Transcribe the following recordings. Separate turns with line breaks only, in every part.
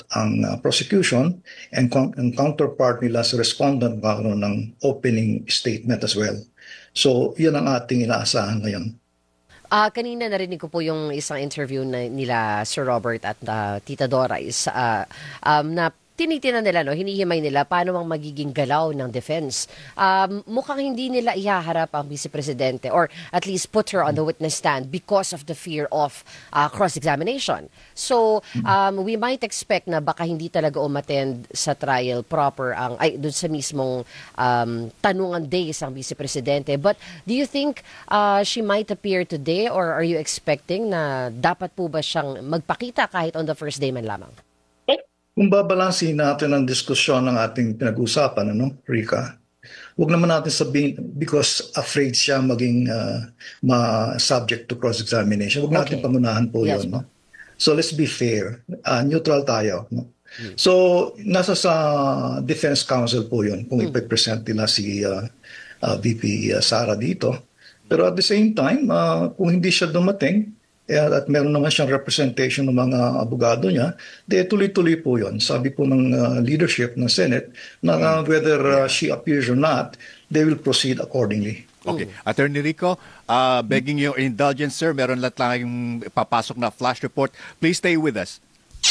prosecution, and ang counterpart nila sa respondent magkakaroon ng opening statement as well. So, yun ang ating inaasahan ngayon.
Kanina narinig ko po yung isang interview nila Sir Robert at Tita Doris na tinitinan nila, no, hinihimay nila paano ang magiging galaw ng defense. Mukhang hindi nila ihaharap ang Vice Presidente or at least put her on the witness stand because of the fear of cross-examination. So, we might expect na baka hindi talaga umattend sa trial proper dun sa mismong tanungan days ang Vice Presidente. But do you think she might appear today or are you expecting na dapat po ba siyang magpakita kahit on the first day man lamang?
Kung babalansin natin ang diskusyon ng ating pinag-usapan, Rika, huwag naman natin sabihin because afraid siya maging subject to cross-examination. Huwag natin pangunahan po yun. No? So let's be fair. Neutral tayo. No? So nasa sa Defense Council po yun kung ipipresent nila si VP Sara dito. Pero at the same time, kung hindi siya dumating, at meron naman siyang representation ng mga abogado niya, tuloy-tuloy po yun. Sabi po ng leadership ng Senate na whether she appears or not, they will proceed accordingly.
Okay. Attorney Rico, begging your indulgence, sir. Meron lang tayong papasok na flash report. Please stay with us.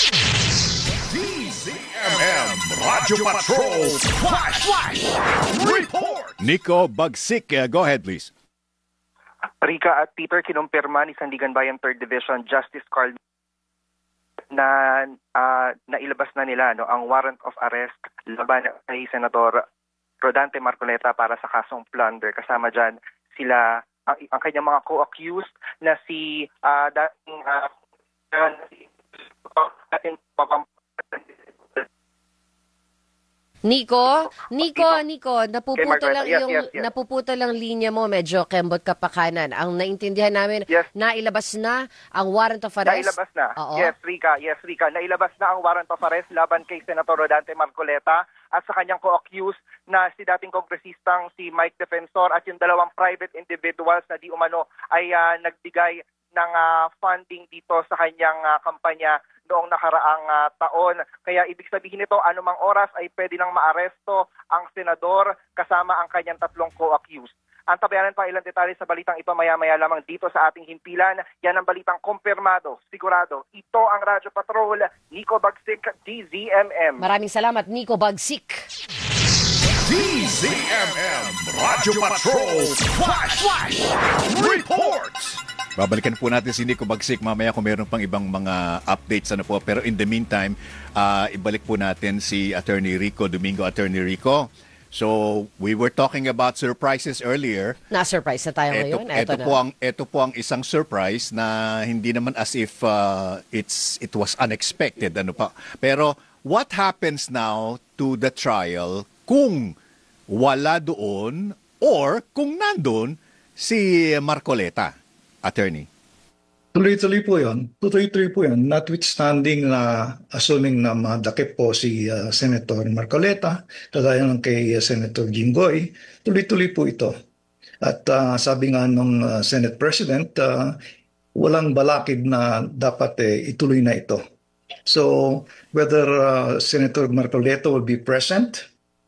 DZMM Radio Patrol Flash Report.
Nico Bagsik, go ahead please.
Rika at Peter, kinumpirma ni Sandigan Bayan 3rd Division Justice Carl na nailabas na nila ang warrant of arrest laban kay Senator Rodante Marcoleta para sa kasong plunder. Kasama dyan sila ang kanyang mga co-accused na si dating
Nico, napuputol lang linya mo, medyo kembot ka pa kanan. Ang naintindihan namin, nailabas na ang warrant of arrest.
Nailabas na. Yes, Rika. Nailabas na ang warrant of arrest laban kay Senator Rodante Marcoleta at sa kanyang co-accused na si dating kongresistang si Mike Defensor at yung dalawang private individuals na di umano ay nagbigay ng funding dito sa kanyang kampanya noong nakaraang taon. Kaya ibig sabihin nito, anumang oras ay pwede nang maaresto ang senador kasama ang kanyang tatlong co-accused. Ang tabayanan pa ilang detalye sa balitang ito maya-maya lamang dito sa ating himpilan. Yan ang balitang kumpirmado, sigurado. Ito ang Radyo Patrol, Nico Bagsik, DZMM.
Maraming salamat, Nico Bagsik.
DZMM Radio Patrol Flash Report.
Babalikan po natin si Nico Bagsik mamaya kung meron pang ibang mga updates po. Pero in the meantime, ibalik po natin si Attorney Rico Domingo. Attorney Rico, so we were talking about surprises earlier.
Na-surprise na tayo ngayon.
Ito po ang isang surprise na hindi naman as if it was unexpected. Pero what happens now to the trial kung wala doon or kung nandun si Marcoleta? Attorney.
Tuloy-tuloy po yun. Notwithstanding na assuming na madakip po si Senator Marcoleta, kagaya ng kay Senator Jinggoy, tuloy-tuloy po ito. At sabi nga ng Senate President, walang balakid na dapat ituloy na ito. So whether Senator Marcoleta will be present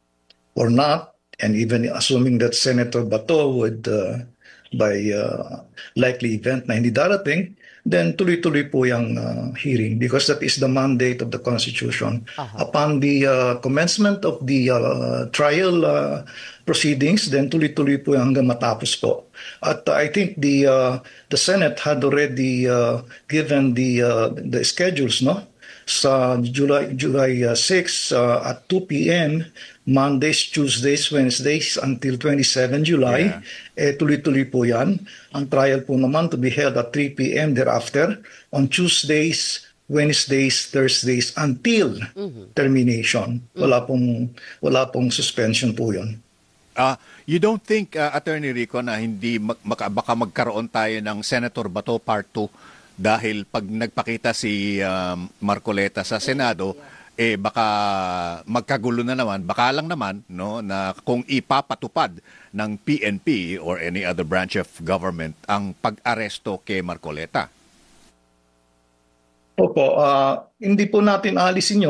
or not, and even assuming that Senator Bato would by likely event na hindi darating, then tuloy-tuloy po yung hearing because that is the mandate of the Constitution. Upon the commencement of the trial proceedings, then tuloy-tuloy po hanggang matapos po. At I think the Senate had already given the schedules, no? Sa July 6 at 2 p.m., Mondays, Tuesdays, Wednesdays until 27 July. Tuloy-tuloy po yan. Ang trial po naman to be held at 3 p.m. thereafter on Tuesdays, Wednesdays, Thursdays until termination. Wala pong suspension po yun.
You don't think, Attorney Rico, na hindi baka magkaroon tayo ng Senator Bato Part 2 dahil pag nagpakita si Marcoleta sa Senado, baka magkagulo na naman, baka lang naman, no, na kung ipapatupad ng PNP or any other branch of government ang pag-aresto kay Marcoleta?
Opo, hindi po natin alisin yun.